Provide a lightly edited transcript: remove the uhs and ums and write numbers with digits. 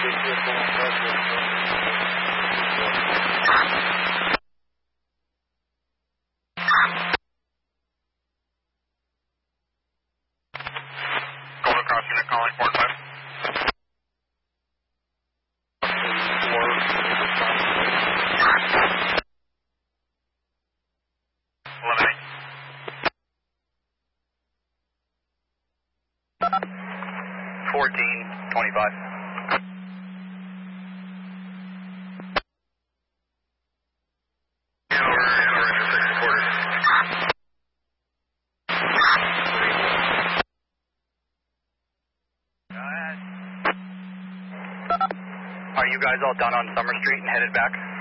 Golden Cross unit calling 4-5. Eliminate. 1425. Are you guys all done on Summer Street and headed back?